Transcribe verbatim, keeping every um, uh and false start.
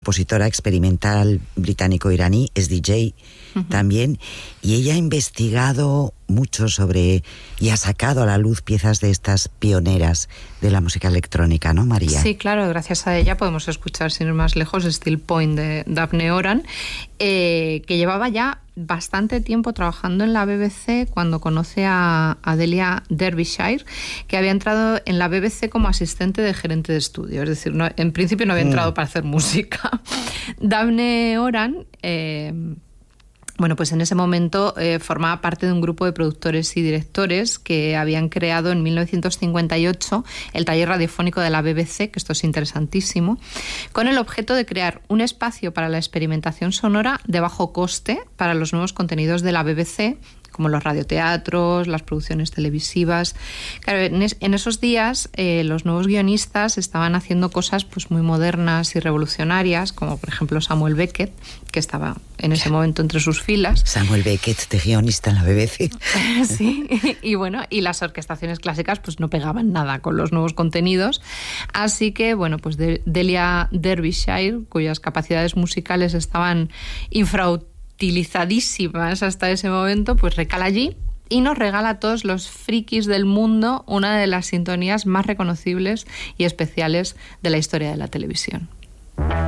compositora experimental británico-iraní, es D J uh-huh. también, y ella ha investigado mucho sobre y ha sacado a la luz piezas de estas pioneras de la música electrónica, ¿no, María? Sí, claro, gracias a ella podemos escuchar, sin ir más lejos, Still Point de Daphne Oran, eh, que llevaba ya bastante tiempo trabajando en la B B C cuando conoce a Adelia Derbyshire, que había entrado en la B B C como asistente de gerente de estudio, es decir, no, en principio no había entrado mm. para hacer música. Daphne Oran... Eh, Bueno, pues en ese momento eh, formaba parte de un grupo de productores y directores que habían creado en mil novecientos cincuenta y ocho el taller radiofónico de la B B C, que esto es interesantísimo, con el objeto de crear un espacio para la experimentación sonora de bajo coste para los nuevos contenidos de la B B C, como los radioteatros, las producciones televisivas. Claro, en, es, en esos días eh, los nuevos guionistas estaban haciendo cosas pues muy modernas y revolucionarias, como por ejemplo Samuel Beckett, que estaba en ese momento entre sus filas. Samuel Beckett, de guionista en la B B C. Sí, y bueno, y las orquestaciones clásicas pues no pegaban nada con los nuevos contenidos. Así que, bueno, pues de, Delia Derbyshire, cuyas capacidades musicales estaban infrautilizadas, utilizadísimas hasta ese momento, pues recala allí y nos regala a todos los frikis del mundo una de las sintonías más reconocibles y especiales de la historia de la televisión.